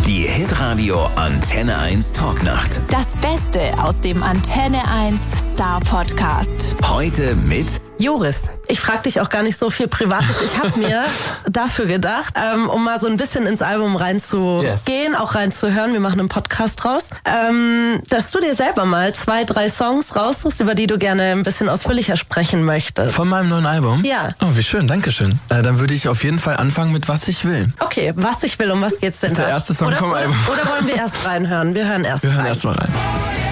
Die Hitradio Antenne 1 Talknacht. Das Beste aus dem Antenne 1 Star Podcast. Heute mit Joris, ich frage dich auch gar nicht so viel Privates. Ich habe mir dafür gedacht, um mal so ein bisschen ins Album reinzugehen, auch reinzuhören, wir machen einen Podcast draus, dass du dir selber mal 2, 3 Songs raussuchst, über die du gerne ein bisschen ausführlicher sprechen möchtest. Von meinem neuen Album? Ja. Oh, wie schön, dankeschön. Dann würde ich auf jeden Fall anfangen mit Was ich will. Okay, Was ich will, um was geht's denn Das ist da? der erste Song vom Album. Oder wollen wir erst reinhören? Wir hören erst rein. Wir hören erst mal rein.